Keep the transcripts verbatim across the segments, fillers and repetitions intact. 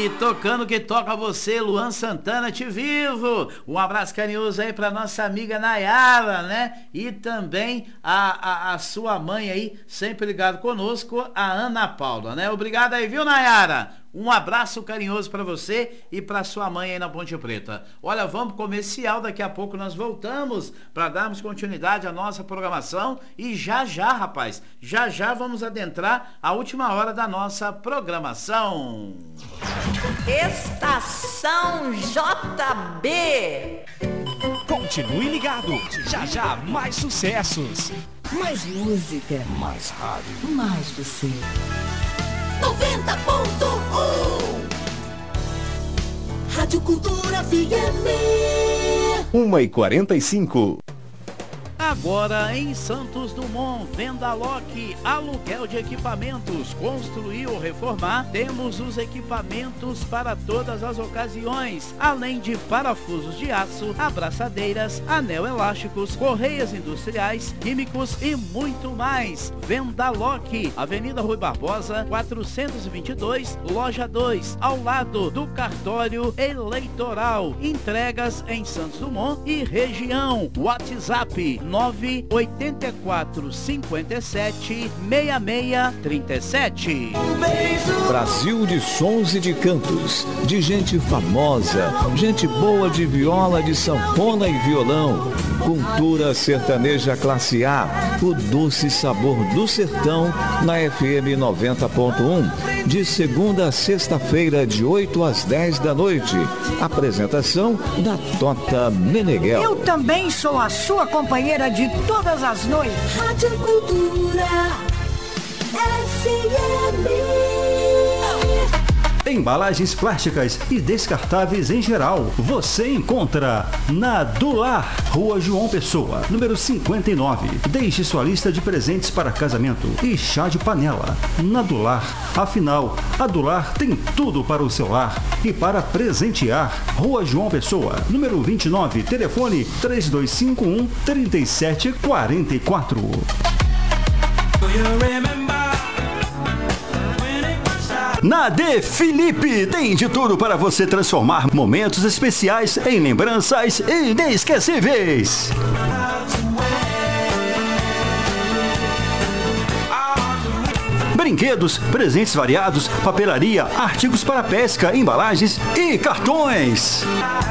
E tocando que toca você, Luan Santana, Te Vivo. Um abraço carinhoso aí pra nossa amiga Nayara, né? E também a, a, a sua mãe aí, sempre ligado conosco, a Ana Paula, né? Obrigado aí, viu, Nayara? Um abraço carinhoso para você e para sua mãe aí na Ponte Preta. Olha, vamos comercial, daqui a pouco nós voltamos para darmos continuidade à nossa programação e já já, rapaz, já já vamos adentrar a última hora da nossa programação. Estação J B. Continue ligado, já já mais sucessos. Mais música. Mais rádio. Mais você. noventa ponto um Rádio Cultura F M. uma e quarenta e cinco. Agora em Santos Dumont, Vendaloc, aluguel de equipamentos, construir ou reformar, temos os equipamentos para todas as ocasiões, além de parafusos de aço, abraçadeiras, anel elásticos, correias industriais, químicos e muito mais. Vendaloc, Avenida Rui Barbosa, quatrocentos e vinte e dois, loja dois, ao lado do cartório eleitoral. Entregas em Santos Dumont e região. WhatsApp nove oito quatro cinco sete seis seis três sete. Brasil de sons e de cantos, de gente famosa, gente boa de viola, de sanfona e violão. Cultura sertaneja classe A, o doce sabor do sertão na F M noventa ponto um, de segunda a sexta-feira de oito às dez da noite. Apresentação da Tota Meneghel. Eu também sou a sua companheira de todas as noites. Rádio Cultura F M. Embalagens plásticas e descartáveis em geral, você encontra na Dular, Rua João Pessoa, número cinquenta e nove. Deixe sua lista de presentes para casamento e chá de panela. Na Dular, afinal, a Dular tem tudo para o seu lar e para presentear. Rua João Pessoa, número vinte e nove, telefone três dois cinco um, três sete quatro quatro. Na D Felipe tem de tudo para você transformar momentos especiais em lembranças inesquecíveis. Brinquedos, presentes variados, papelaria, artigos para pesca, embalagens e cartões.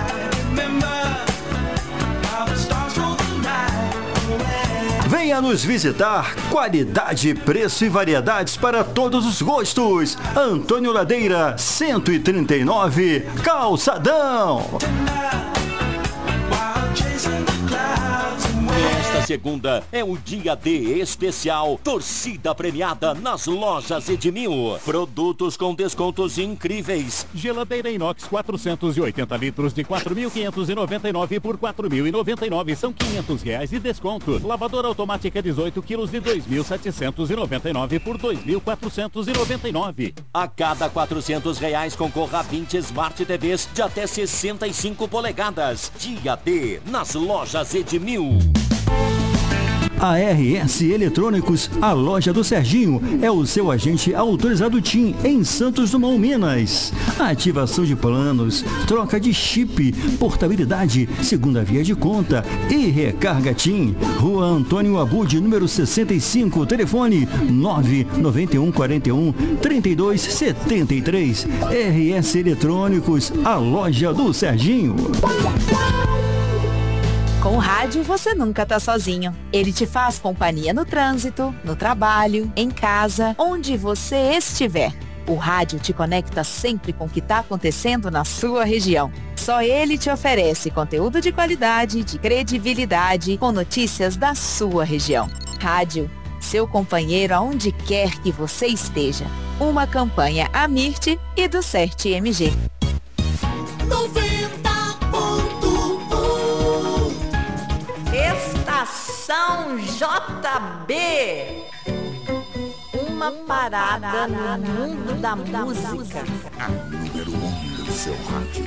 Venha nos visitar. Qualidade, preço e variedades para todos os gostos. Antônio Ladeira, cento e trinta e nove, Calçadão. Esta segunda é o dia D especial Torcida Premiada nas lojas Edmil. Produtos com descontos incríveis. Geladeira inox quatrocentos e oitenta litros de quatro mil quinhentos e noventa e nove por quatro mil e noventa e nove, são quinhentos reais de desconto. Lavadora automática dezoito quilos de dois mil setecentos e noventa e nove por dois mil quatrocentos e noventa e nove. A cada quatrocentos reais concorra a vinte Smart T Vs de até sessenta e cinco polegadas. Dia D nas lojas Edmil. A R S Eletrônicos, a loja do Serginho, é o seu agente autorizado TIM em Santos Dumont, Minas. Ativação de planos, troca de chip, portabilidade, segunda via de conta e recarga TIM. Rua Antônio Abud, número sessenta e cinco, telefone nove nove um quatro um, três dois sete três. R S Eletrônicos, a loja do Serginho. Com o rádio, você nunca tá sozinho. Ele te faz companhia no trânsito, no trabalho, em casa, onde você estiver. O rádio te conecta sempre com o que tá acontecendo na sua região. Só ele te oferece conteúdo de qualidade, de credibilidade, com notícias da sua região. Rádio, seu companheiro aonde quer que você esteja. Uma campanha Amirte e do CERT M G. Estação J B. Uma parada no mundo da música. A número um do seu rádio.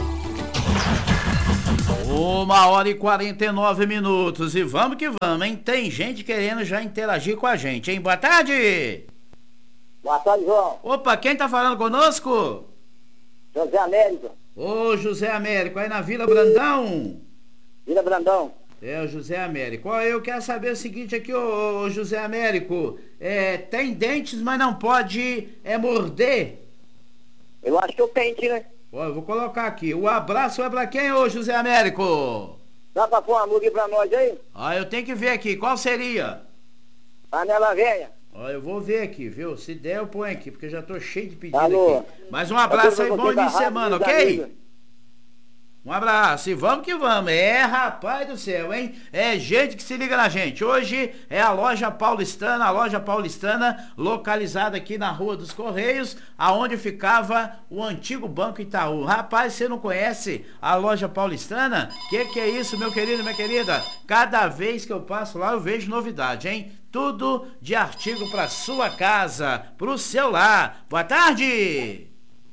Uma hora e quarenta e nove minutos e vamos que vamos, hein? Tem gente querendo já interagir com a gente, hein? Boa tarde! Boa tarde, João. Opa, quem tá falando conosco? José Américo. Ô, José Américo, aí na Vila Brandão? Vila Brandão. É, o José Américo. Ó, eu quero saber o seguinte aqui, ô, ô José Américo. É, tem dentes, mas não pode é, morder. Eu acho que eu tenho, né? Ó, eu vou colocar aqui. O abraço é pra quem, ô José Américo? Dá pra pôr uma música pra nós aí? Ó, eu tenho que ver aqui. Qual seria? Panela Velha. Ó, eu vou ver aqui, viu? Se der, eu ponho aqui, porque eu já tô cheio de pedido Alô. aqui. Mas um abraço aí, bom início de semana, ok? Amigos. Um abraço e vamos que vamos. É, rapaz do céu, hein? É gente que se liga na gente. Hoje é a loja paulistana, a loja paulistana localizada aqui na Rua dos Correios, aonde ficava o antigo Banco Itaú. Rapaz, você não conhece a loja paulistana? Que que é isso, meu querido, minha querida? Cada vez que eu passo lá eu vejo novidade, hein? Tudo de artigo para sua casa, pro seu lar. Boa tarde!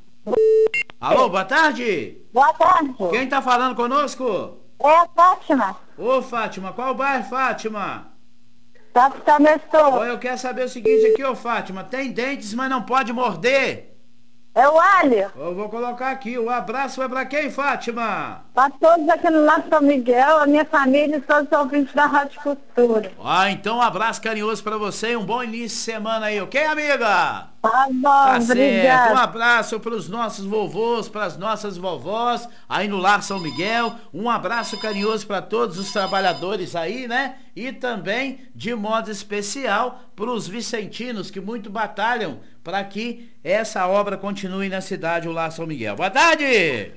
Alô, boa tarde! Boa tarde. Quem tá falando conosco? É a Fátima. Ô, Fátima, qual o bairro, Fátima? Capitão Nestor. Ô, eu quero saber o seguinte aqui, ô, Fátima. Tem dentes, mas não pode morder. É o alho. Eu vou colocar aqui. O abraço vai pra quem, Fátima? Para todos aqui no Lar São Miguel, a minha família e todos os ouvintes da Rádio Cultura. Ah, então um abraço carinhoso pra você e um bom início de semana aí, ok, amiga? Tá bom, Tá obrigada. certo. Um abraço pros nossos vovôs, pras nossas vovós aí no Lar São Miguel. Um abraço carinhoso pra todos os trabalhadores aí, né? E também, de modo especial, pros vicentinos que muito batalham para que essa obra continue na cidade, o Lar São Miguel. Boa tarde!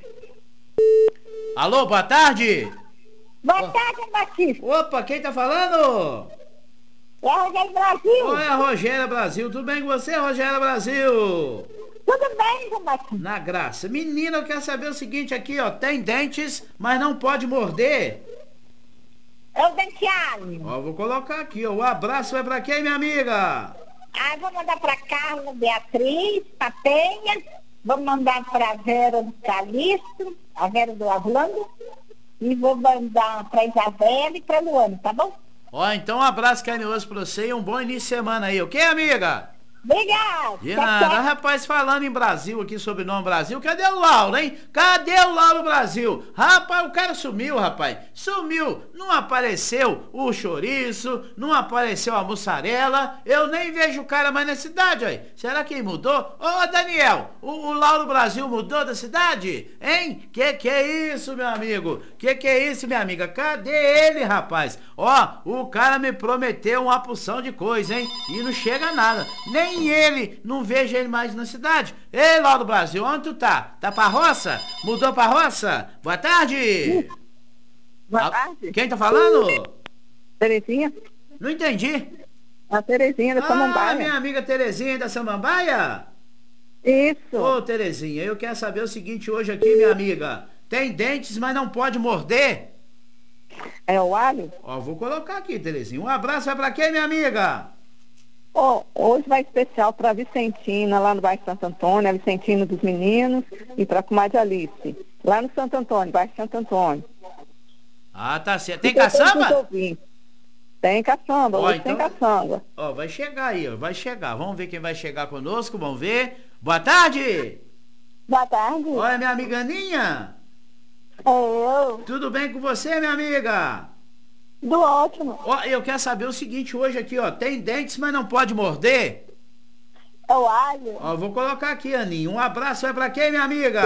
Alô, boa tarde! Boa tarde, Batista. Opa, quem tá falando? É a Rogéria Brasil. Oi, a Rogéria Brasil. Tudo bem com você, Rogéria Brasil? Tudo bem, João Batista. Na graça. Menina, eu quero saber o seguinte aqui, ó. Tem dentes, mas não pode morder. É o denteado. Ó, vou colocar aqui, ó. O abraço vai pra quem, minha amiga? Ah, vou mandar pra Carla Beatriz, pra Penha. Vou mandar pra Vera do Calixto, a Vera do Orlando. E vou mandar pra Isabela e pra Luana, tá bom? Ó, então um abraço carinhoso pra você e um bom início de semana aí, ok, amiga? Obrigado. De nada. Rapaz, falando em Brasil aqui, sobrenome Brasil, cadê o Lauro, hein? Cadê o Lauro Brasil? Rapaz, o cara sumiu, rapaz. Sumiu. Não apareceu o chouriço, não apareceu a mussarela. Eu nem vejo o cara mais na cidade, aí. Será que ele mudou? Ô, Daniel, o, o Lauro Brasil mudou da cidade? Hein? Que que é isso, meu amigo? Que que é isso, minha amiga? Cadê ele, rapaz? Ó, o cara me prometeu uma porção de coisa, hein? E não chega nada. Nem ele, não vejo ele mais na cidade. Ei, Lauro Brasil, onde tu tá? Tá pra roça? Mudou pra roça? Boa tarde! Boa Ah, tarde. quem tá falando? Terezinha? Não entendi. A Terezinha da Ah, Samambaia. minha amiga Terezinha da Samambaia? Isso. Ô, Terezinha, eu quero saber o seguinte hoje aqui, minha amiga. Tem dentes, mas não pode morder? É o alho? Ó, vou colocar aqui, Terezinha. Um abraço vai pra quem, minha amiga? Oh, hoje vai especial para Vicentina, lá no bairro Santo Antônio, a Vicentina dos Meninos, e para a comadre Alice, lá no Santo Antônio, bairro Santo Antônio. Ah, tá certo. Tem E pra todos os caçamba? ouvintes. Tem caçamba, Ó, hoje então- tem caçamba. Ó, vai chegar aí, ó, vai chegar. Vamos ver quem vai chegar conosco, vamos ver. Boa tarde! Boa tarde. Olha, minha amiga Aninha. É eu. Tudo bem com você, minha amiga? Do ótimo. Ó, eu quero saber o seguinte hoje aqui, ó. Tem dentes, mas não pode morder? É o alho. Ó, vou colocar aqui, Aninha. Um abraço vai pra quem, minha amiga?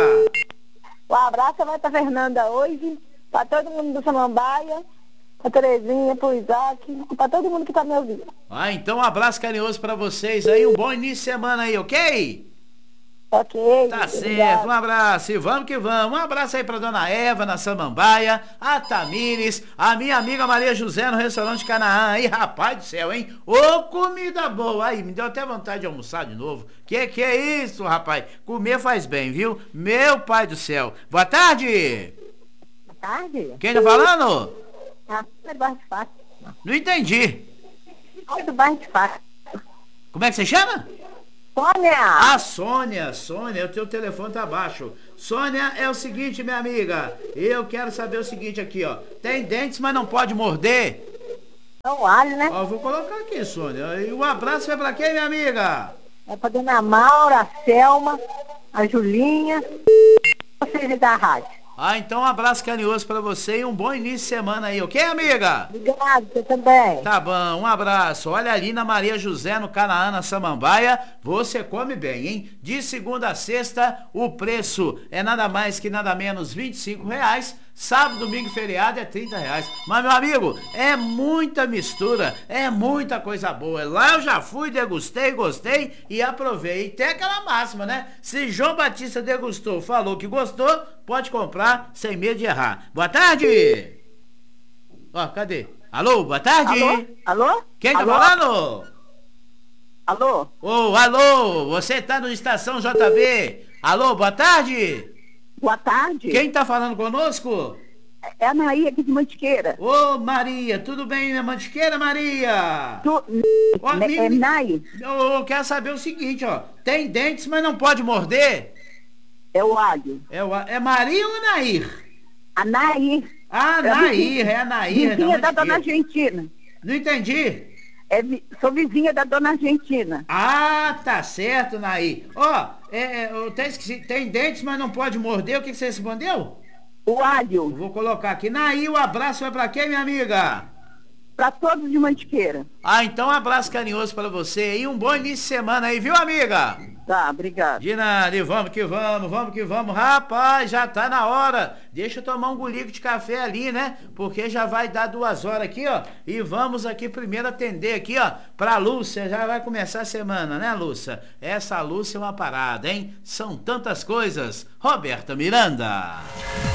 O abraço vai para Fernanda hoje, para todo mundo do Samambaia, para Terezinha, para o Isaac, para todo mundo que está me ouvindo. Ah, então um abraço carinhoso pra vocês aí. Um bom início de semana aí, ok? Ok. Tá obrigada. certo, um abraço e vamos que vamos. Um abraço aí pra dona Eva na Samambaia, a Tamires, a minha amiga Maria José no restaurante Canaã. Aí, rapaz do céu, hein? Ô, comida boa. Aí, me deu até vontade de almoçar de novo. Que que é isso, rapaz? Comer faz bem, viu? Meu pai do céu. Boa tarde. Boa tarde. Quem tá falando? Ah, é do bairro de Fato. Não entendi. É do bairro de Fato. Como é que você chama? Sônia. A Sônia, Sônia, o teu telefone tá baixo. Sônia, é o seguinte, minha amiga, eu quero saber o seguinte aqui, ó. Tem dentes, mas não pode morder? É o alho, né? Ó, vou colocar aqui, Sônia. E o abraço vai pra quem, minha amiga? É pra dona Maura, a Selma, a Julinha, vocês da rádio. Ah, então um abraço carinhoso pra você e um bom início de semana aí, ok, amiga? Obrigado, você também. Tá bom, um abraço. Olha ali na Maria José, no Canaã, na Samambaia, você come bem, hein? De segunda a sexta, o preço é nada mais que nada menos vinte e cinco reais. Sábado, domingo e feriado é trinta reais. Mas, meu amigo, é muita mistura, é muita coisa boa. Lá eu já fui, degustei, gostei e aprovei. E tem aquela máxima, né? Se João Batista degustou, falou que gostou, pode comprar sem medo de errar. Boa tarde! Ó, cadê? Alô, boa tarde! Alô? Alô? Quem tá Alô? falando? Alô? Ô, alô, você tá no Estação J B? Alô, boa tarde! Boa tarde. Quem tá falando conosco? É a Maria aqui de Mantiqueira. Ô, Maria, tudo bem, minha Mantiqueira, Maria? Tu... Ó, é, me- é Nai? Eu, eu quero saber o seguinte, ó. Tem dentes, mas não pode morder? É o Alho. É, o, é Maria ou Nair? A Nair. Ah, É Nair, vizinha- é a Nair. é Vizinha da Mantiqueira. Dona Argentina. Não entendi. É, vi- sou vizinha da Dona Argentina. Ah, tá certo, Nair. Ó, é, é, eu até esqueci. Tem dentes, mas não pode morder. O que, que você respondeu? O Alho. Vou colocar aqui. Nair, o abraço vai pra quem, minha amiga? Pra todos de Mantiqueira. Ah, então um abraço carinhoso pra você e um bom início de semana aí, viu, amiga? Tá, obrigado. De nada, e vamos que vamos, vamos que vamos. Rapaz, já tá na hora. Deixa eu tomar um golico de café ali, né? Porque já vai dar duas horas aqui, ó. E vamos aqui primeiro atender aqui, ó, pra Lúcia. Já vai começar a semana, né, Lúcia? Essa Lúcia é uma parada, hein? São tantas coisas. Roberta Miranda.